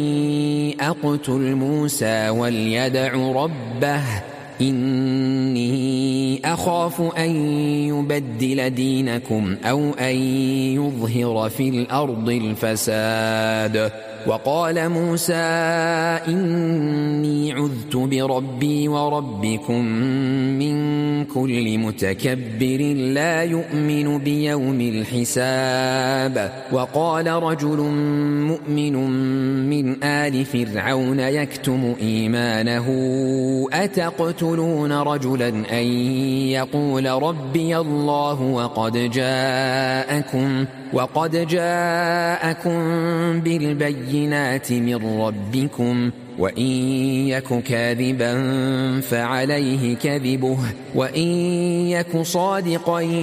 أقتل موسى وليدع ربه إني أخاف أن يبدل دينكم أو أن يظهر في الأرض الفساد. وقال موسى إني عذت بربي وربكم من كل متكبر لا يؤمن بيوم الحساب. وقال رجل مؤمن من آل فرعون يكتم إيمانه أتقتلون رجلا أن يقول ربي الله وقد جاءكم بالبينات من ربكم وإن يك كاذبا فعليه كذبه وإن يك صادقا